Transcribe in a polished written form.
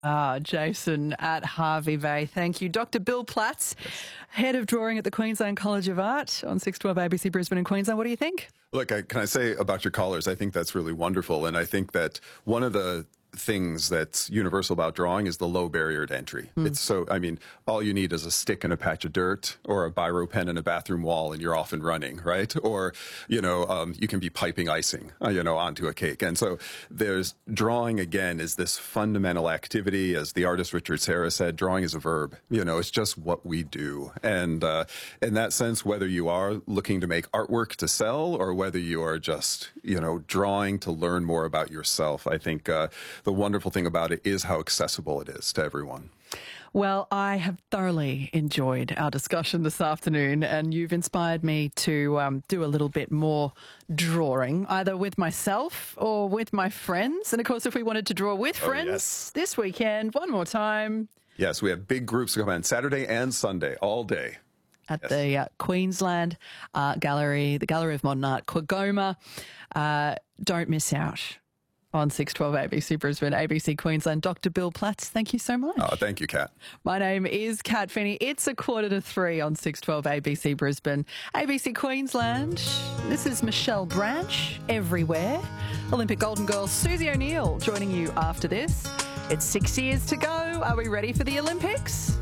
Jason at Hervey Bay. Thank you. Dr. Bill Platts, Head of Drawing at the Queensland College of Art on 612 ABC Brisbane and Queensland. What do you think? Look, can I say about your callers, I think that's really wonderful. And I think that one of the things that's universal about drawing is the low barrier to entry. It's so, I mean, all you need is a stick and a patch of dirt or a biro pen and a bathroom wall and you're off and running, right? Or, you can be piping icing, onto a cake. And so there's drawing, again, is this fundamental activity. As the artist Richard Serra said, drawing is a verb. It's just what we do. And in that sense, whether you are looking to make artwork to sell or whether you are just, drawing to learn more about yourself, I think the wonderful thing about it is how accessible it is to everyone. Well, I have thoroughly enjoyed our discussion this afternoon, and you've inspired me to do a little bit more drawing, either with myself or with my friends. And, of course, if we wanted to draw with friends this weekend, one more time. Yes, we have big groups coming on Saturday and Sunday, all day. At the Queensland Art Gallery, the Gallery of Modern Art, Quagoma. Don't miss out. On 612 ABC Brisbane, ABC Queensland. Dr. Bill Platts, thank you so much. Oh, thank you, Kat. My name is Kat Finney. It's 2:45 on 612 ABC Brisbane, ABC Queensland. This is Michelle Branch, Everywhere. Olympic Golden Girl Susie O'Neill joining you after this. It's 6 years to go. Are we ready for the Olympics?